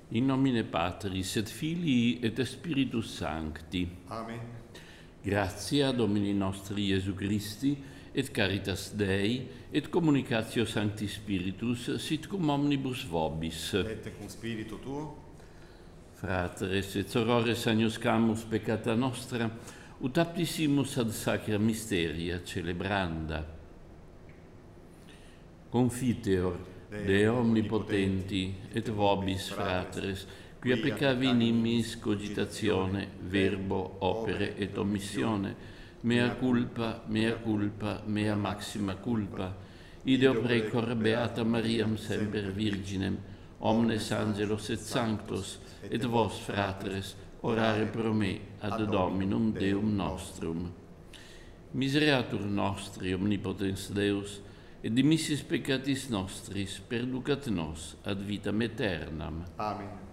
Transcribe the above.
In nomine Patris et Filii et Spiritus Sancti. Amen. Gratia Domini nostri Iesu Christi, et caritas Dei, et communicatio Sancti Spiritus, sit cum omnibus vobis. Et cum spiritu tuo, Fratres et sorores agnoscamus peccata nostra, ut aptissimus ad sacra mysteria celebranda. Confiteor Dei omnipotenti et vobis fratres, quia peccavi in immis cogitatione, verbo, opere et omissione, mea culpa, mea maxima culpa, ideo precor beata Mariam semper virginem, omnes angelos et sanctos, et vos fratres, orare pro me ad Dominum Deum nostrum. Misereatur nostri omnipotens Deus, et dimissis peccatis nostris perducat nos ad vitam aeternam. Amen.